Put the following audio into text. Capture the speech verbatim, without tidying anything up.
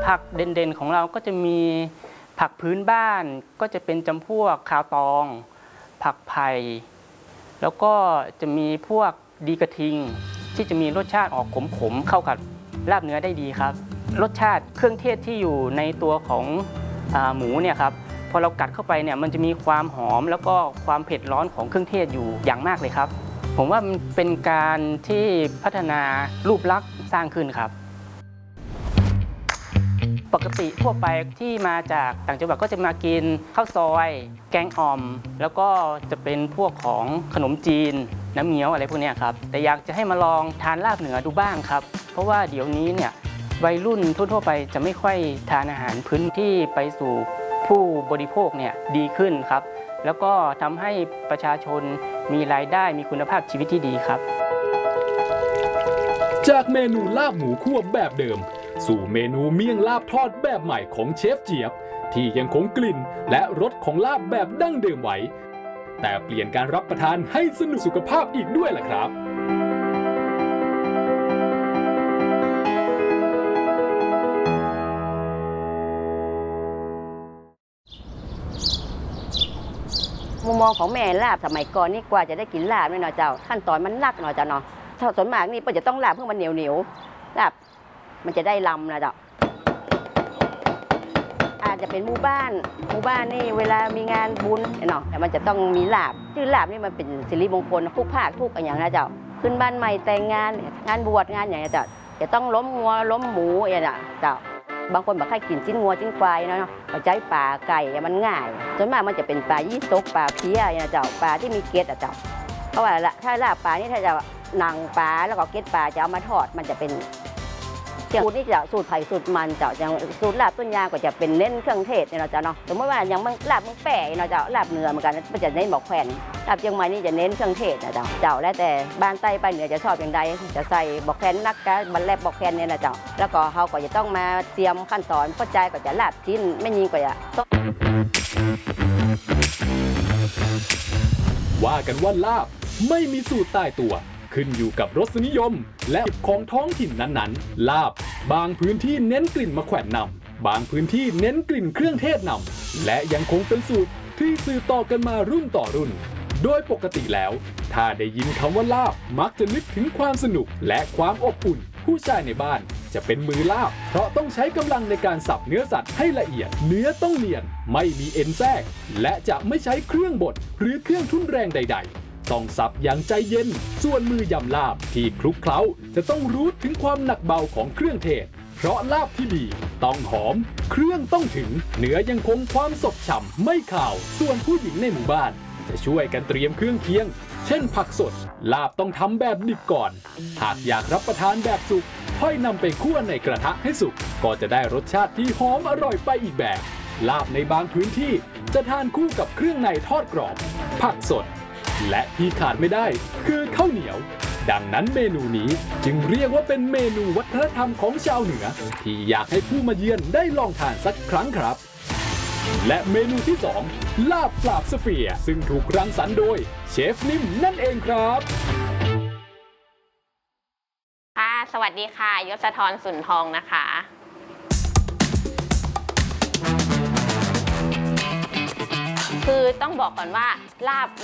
ผักเด่นๆของเราก็จะมีผักพื้นบ้านก็จะเป็นจำพวกขาวตองผักไผ่แล้วก็จะมีพวกดีกระทิงที่จะมีรสชาติออกขมๆเข้ากับลาบเนื้อได้ดีครับรสชาติเครื่องเทศที่อยู่ในตัวของหมูเนี่ยครับพอเรากัดเข้าไปเนี่ยมันจะมีความหอมแล้วก็ความเผ็ดร้อนของเครื่องเทศอยู่อย่างมากเลยครับผมว่ามันเป็นการที่พัฒนารูปลักษณ์สร้างขึ้นครับปกติทั่วไปที่มาจากต่างจังหวัดก็จะมากินข้าวซอยแกงอ่อมแล้วก็จะเป็นพวกของขนมจีนน้ำเงี้ยวอะไรพวกนี้ครับแต่อยากจะให้มาลองทานลาบเหนือดูบ้างครับเพราะว่าเดี๋ยวนี้เนี่ยวัยรุ่นทั่วๆไปจะไม่ค่อยทานอาหารพื้นที่ไปสู่ผู้บริโภคเนี่ยดีขึ้นครับแล้วก็ทำให้ประชาชนมีรายได้มีคุณภาพชีวิตที่ดีครับจากเมนูลาบหมูคั่วแบบเดิมสู่เมนูเมี่ยงลาบทอดแบบใหม่ของเชฟเจี๊ยบที่ยังคงกลิ่นและรสของลาบแบบดั้งเดิมไว้แต่เปลี่ยนการรับประทานให้สนุกสุขภาพอีกด้วยล่ะครับมุมมองของแม่ลาบสมัยก่อนนี่กว่าจะได้กินลาบเนี่ยเนาะเจ้าขั้นตอนมันหนักเนาะเจ้าเนาะถ้าส่วนมากนี่เพื่อจะต้องลาบเพื่อมันเหนียวเหนียวลาบมันจะได้ลำนะเจ้าอาจจะเป็นหมู่บ้านหมู่บ้านนี่เวลามีงานบุญเนาะแต่มันจะต้องมีลาบชื่อลาบนี่มันเป็นสิริมงคลทุกภาคทุกอย่างนะเจ้าขึ้นบ้านใหม่แต่งงานงานบวชงานอย่างเงี้ยเจ้าจะต้องล้มงัวล้มหมูอย่างเงี้ยเจ้าบางคนบอกให้กินชิ้นงัวชิ้นควายเนาะเอาใจปลาไก่มันง่ายส่วนมากมันจะเป็นปลายี่สกปลาเพี้ยอย่างเจ้าปลาที่มีเกล็ดอ่ะเจ้าเพราะว่าถ้าลาบปลานี่ถ้าจะหนังปลาแล้วก็เกล็ดปลาจะเอามาทอดมันจะเป็นสูตรนี่จะสูตรไผ่สูตรมันเจ้าอย่างสูตรลาบต้นยางก็จะเป็นเน้นเครื่องเทศเนี่ยเจ้าเนาะสมมติว่าอย่างมันลาบมันแปะเนาะเจ้าลาบเนื้อเหมือนกันมันจะเน้นบอกแขวนลาบเชียงใหม่นี่จะเน้นเครื่องเทศนะเจ้าเจ้าแล้วแต่บ้านใต้ไปเหนือจะชอบอย่างใดจะใส่บอกแขวนนักกะบันแลบบอกแขวนเนี่ยนะเจ้าแล้วก็เขาก็จะต้องมาเตรียมขั้นตอนเข้าใจก็จะลาบชิ้นไม่ยิงก็จะว่ากันว่าลาบไม่มีสูตรตายตัวขึ้นอยู่กับรสนิยมและของท้องถิ่นนั้นๆลาบบางพื้นที่เน้นกลิ่นมะแขวนนำบางพื้นที่เน้นกลิ่นเครื่องเทศนำและยังคงเป็นสูตรที่สืบต่อกันมารุ่นต่อรุ่นโดยปกติแล้วถ้าได้ยินคำว่าลาบมักจะนึกถึงความสนุกและความอบอุ่นผู้ชายในบ้านจะเป็นมือลาบเพราะต้องใช้กำลังในการสับเนื้อสัตว์ให้ละเอียดเนื้อต้องเนียนไม่มีเอ็นแทรกและจะไม่ใช้เครื่องบดหรือเครื่องทุ่นแรงใดๆต้องสับอย่างใจเย็นส่วนมือยำลาบที่คลุกเคล้าจะต้องรู้ถึงความหนักเบาของเครื่องเทศเพราะลาบที่ดีต้องหอมเครื่องต้องถึงเนื้อยังคงความสดฉ่ำไม่ขาวส่วนผู้หญิงในหมู่บ้านจะช่วยกันเตรียมเครื่องเคียงเช่นผักสดลาบต้องทำแบบดิบก่อนหากอยากรับประทานแบบสุกค่อยนำไปคั่วในกระทะให้สุกก็จะได้รสชาติที่หอมอร่อยไปอีกแบบลาบในบางพื้นที่จะทานคู่กับเครื่องในทอดกรอบผักสดและที่ขาดไม่ได้คือข้าวเหนียวดังนั้นเมนูนี้จึงเรียกว่าเป็นเมนูวัฒนธรรมของชาวเหนือที่อยากให้ผู้มาเยือนได้ลองทานสักครั้งครับและเมนูที่สองลาบปราบสเฟียร์ซึ่งถูกรังสรรค์โดยเชฟนิ่มนั่นเองครับค่ะสวัสดีค่ะยศธรสุนทองนะคะคือต้องบอกก่อนว่าลาบ